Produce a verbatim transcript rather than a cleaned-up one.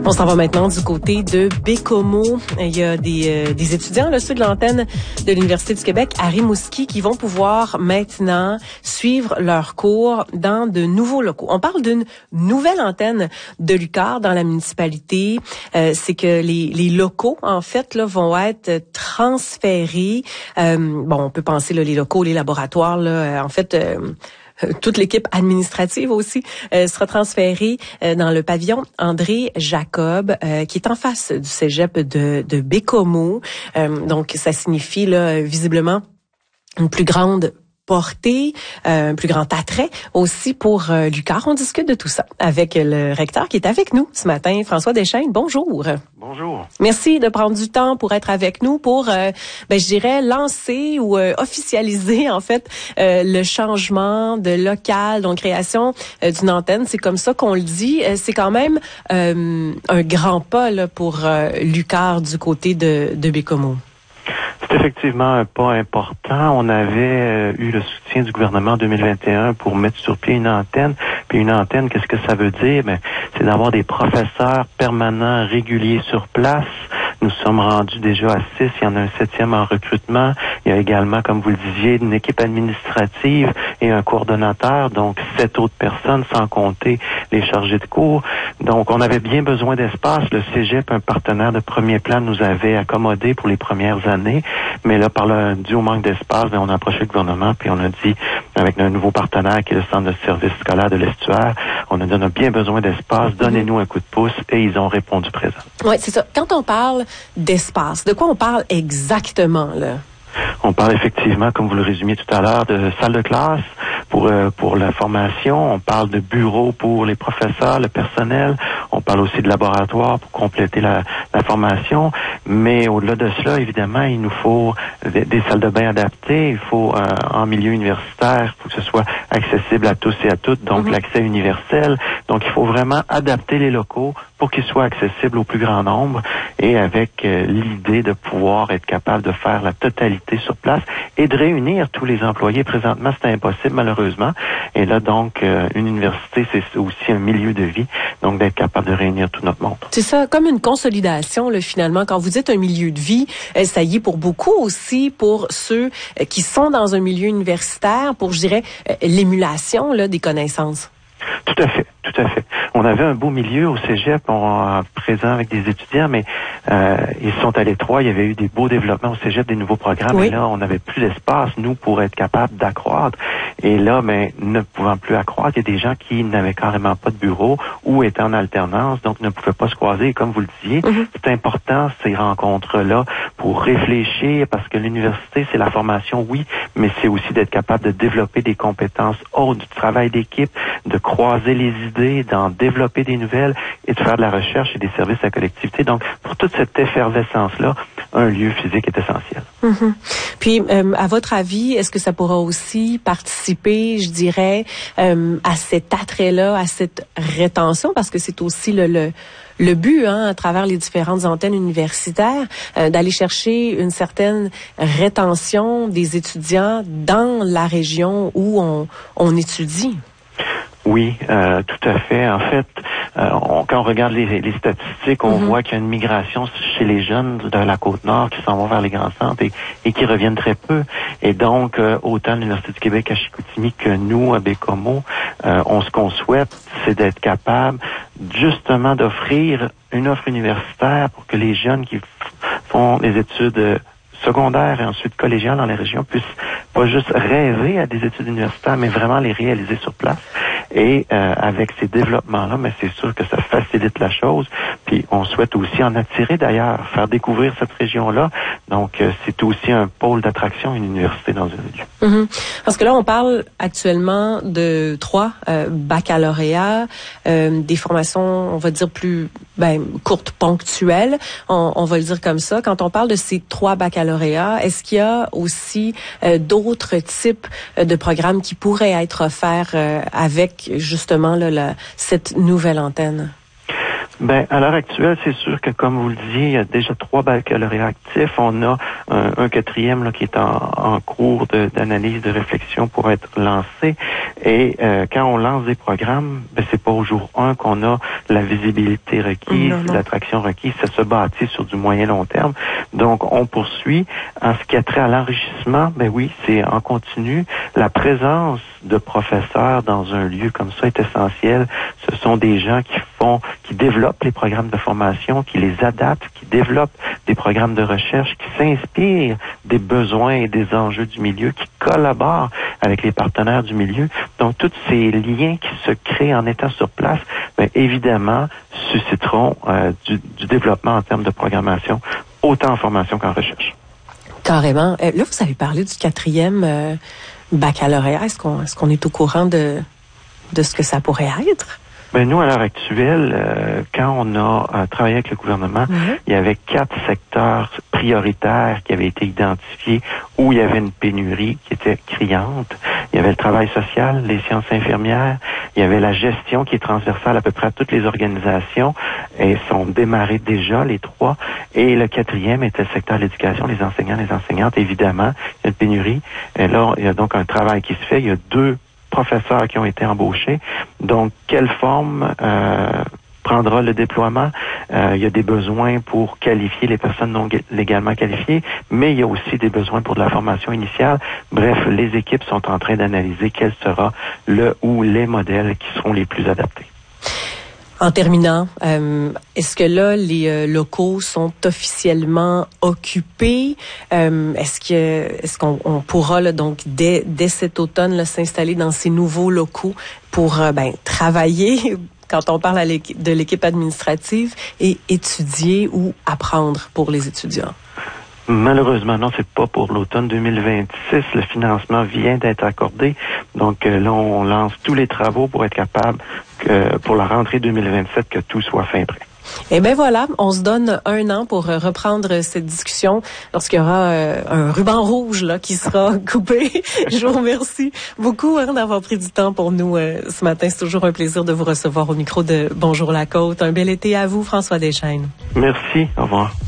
On s'en va maintenant du côté de Baie-Comeau. Il y a des, euh, des étudiants, là, ceux de l'antenne de l'Université du Québec à Rimouski, qui vont pouvoir maintenant suivre leurs cours dans de nouveaux locaux. On parle d'une nouvelle antenne de l'U Q A R dans la municipalité. Euh, c'est que les, les locaux, en fait, là, vont être transférés. Euh, bon, on peut penser là, les locaux, les laboratoires, là, en fait... Euh, toute l'équipe administrative aussi euh, sera transférée euh, dans le pavillon André Jacob, euh, qui est en face du cégep de, de Baie-Comeau. Euh, donc, ça signifie là visiblement une plus grande portée, euh, un plus grand attrait aussi pour euh, l'U Q A R. On discute de tout ça avec le recteur qui est avec nous ce matin, François Deschênes. Bonjour. Bonjour. Merci de prendre du temps pour être avec nous pour, euh, ben, je dirais, lancer ou euh, officialiser en fait euh, le changement de local, donc création euh, d'une antenne. C'est comme ça qu'on le dit. Euh, c'est quand même euh, un grand pas là, pour euh, l'U Q A R du côté de, de Baie-Comeau. C'est effectivement un pas important. On avait euh, eu le soutien du gouvernement en deux mille vingt et un pour mettre sur pied une antenne. Puis une antenne, qu'est-ce que ça veut dire? Ben, c'est d'avoir des professeurs permanents, réguliers sur place. Nous sommes rendus déjà à six. Il y en a un septième en recrutement. Il y a également, comme vous le disiez, une équipe administrative et un coordonnateur, donc sept autres personnes, sans compter les chargés de cours. Donc, on avait bien besoin d'espace. Le Cégep, un partenaire de premier plan, nous avait accommodé pour les premières années. Mais là, par le dû au manque d'espace, bien, on a approché le gouvernement, puis on a dit, avec un nouveau partenaire qui est le Centre de service scolaire de l'Estuaire, on a dit, on a bien besoin d'espace, donnez-nous un coup de pouce, et ils ont répondu présent. Oui, c'est ça. Quand on parle d'espace, de quoi on parle exactement, là? On parle effectivement, comme vous le résumiez tout à l'heure, de salle de classe pour euh, pour la formation. On parle de bureaux pour les professeurs, le personnel. On parle aussi de laboratoire pour compléter la, la formation. Mais au-delà de cela, évidemment, il nous faut des, des salles de bain adaptées. Il faut, euh, en milieu universitaire, il faut que ce soit accessible à tous et à toutes, donc mm-hmm. l'accès universel. Donc, il faut vraiment adapter les locaux pour qu'ils soient accessibles au plus grand nombre et avec euh, l'idée de pouvoir être capable de faire la totalité sur place et de réunir tous les employés. Présentement, c'est impossible, malheureusement. Et là, donc, euh, une université, c'est aussi un milieu de vie, donc d'être capable de réunir tout notre monde. C'est ça, comme une consolidation, là, finalement. Quand vous dites un milieu de vie, ça y est pour beaucoup aussi, pour ceux qui sont dans un milieu universitaire, pour, je dirais, l'émulation là, des connaissances. Tout à fait, tout à fait. On avait un beau milieu au Cégep, on, présent avec des étudiants, mais euh, ils sont à l'étroit. Il y avait eu des beaux développements au Cégep, des nouveaux programmes, oui. Et là, on n'avait plus d'espace, nous, pour être capable d'accroître. Et là, mais ne pouvant plus accroître, il y a des gens qui n'avaient carrément pas de bureau ou étaient en alternance, donc ne pouvaient pas se croiser. Et comme vous le disiez, mm-hmm. c'est important, ces rencontres-là, pour réfléchir, parce que l'université, c'est la formation, oui, mais c'est aussi d'être capable de développer des compétences hautes, du travail d'équipe, de croiser les idées, d'en développer des nouvelles et de faire de la recherche et des services à la collectivité. Donc, pour toute cette effervescence-là, un lieu physique est essentiel. Mm-hmm. Puis, euh, à votre avis, est-ce que ça pourra aussi participer, je dirais, euh, à cet attrait-là, à cette rétention, parce que c'est aussi le, le le but, hein, à travers les différentes antennes universitaires, euh, d'aller chercher une certaine rétention des étudiants dans la région où on, on étudie? Oui, euh, tout à fait. En fait, euh, on, quand on regarde les, les statistiques, on mm-hmm. voit qu'il y a une migration chez les jeunes de la Côte-Nord qui s'en vont vers les grands centres et, et qui reviennent très peu. Et donc, euh, autant l'Université du Québec à Chicoutimi que nous, à Baie-Comeau, euh, on, ce qu'on souhaite, c'est d'être capable justement d'offrir une offre universitaire pour que les jeunes qui f- font des études secondaires et ensuite collégiales dans les régions puissent pas juste rêver à des études universitaires, mais vraiment les réaliser sur place. Et euh, avec ces développements-là, mais c'est sûr que ça facilite la chose. Puis on souhaite aussi en attirer d'ailleurs, faire découvrir cette région-là. Donc euh, c'est aussi un pôle d'attraction, une université dans une région. Mm-hmm. Parce que là, on parle actuellement de trois euh, baccalauréats, euh, des formations, on va dire plus ben, courtes, ponctuelles. On, on va le dire comme ça. Quand on parle de ces trois baccalauréats, est-ce qu'il y a aussi euh, d'autres types de programmes qui pourraient être offerts euh, avec justement là, la, cette nouvelle antenne? Ben, à l'heure actuelle, c'est sûr que, comme vous le disiez, il y a déjà trois baccalauréats actifs. On a un, un quatrième là, qui est en, en cours de, d'analyse, de réflexion pour être lancé. Et euh, quand on lance des programmes, ben, c'est pas au jour un qu'on a la visibilité requise, non, non. l'attraction requise. Ça se bâtit sur du moyen long terme. Donc, on poursuit. En ce qui a trait à l'enrichissement, ben oui, c'est en continu. La présence de professeurs dans un lieu comme ça est essentielle. Ce sont des gens qui font, qui développent les programmes de formation, qui les adaptent, qui développent des programmes de recherche, qui s'inspirent des besoins et des enjeux du milieu, qui collaborent avec les partenaires du milieu. Donc, tous ces liens qui se créent en étant sur place, bien, évidemment, susciteront euh, du, du développement en termes de programmation, autant en formation qu'en recherche. Carrément. Euh, là, vous avez parlé du quatrième euh, baccalauréat. Est-ce qu'on, est-ce qu'on est au courant de, de ce que ça pourrait être? Ben nous, à l'heure actuelle, euh, quand on a euh, travaillé avec le gouvernement, mm-hmm. il y avait quatre secteurs prioritaires qui avaient été identifiés où il y avait une pénurie qui était criante. Il y avait le travail social, les sciences infirmières, il y avait la gestion qui est transversale à peu près à toutes les organisations et sont démarrées déjà, les trois. Et le quatrième était le secteur de l'éducation, les enseignants, les enseignantes. Évidemment, il y a une pénurie. Et là, il y a donc un travail qui se fait. Il y a deux professeurs qui ont été embauchés. Donc, quelle forme euh, prendra le déploiement? Euh, il y a des besoins pour qualifier les personnes non légalement qualifiées, mais il y a aussi des besoins pour de la formation initiale. Bref, les équipes sont en train d'analyser quel sera le ou les modèles qui seront les plus adaptés. En terminant, euh, est-ce que là, les euh, locaux sont officiellement occupés? Euh, est-ce que est-ce qu'on on pourra là, donc dès dès cet automne là, s'installer dans ces nouveaux locaux pour euh, ben travailler quand on parle à l'équipe, de l'équipe administrative et étudier ou apprendre pour les étudiants? Malheureusement, non, c'est pas pour l'automne deux mille vingt-six. Le financement vient d'être accordé. Donc euh, là, on lance tous les travaux pour être capable, que, pour la rentrée deux mille vingt-sept, que tout soit fin prêt. Eh bien voilà, on se donne un an pour reprendre cette discussion lorsqu'il y aura euh, un ruban rouge là qui sera coupé. Je vous remercie beaucoup hein, d'avoir pris du temps pour nous euh, ce matin. C'est toujours un plaisir de vous recevoir au micro de Bonjour la Côte. Un bel été à vous, François Deschênes. Merci, au revoir.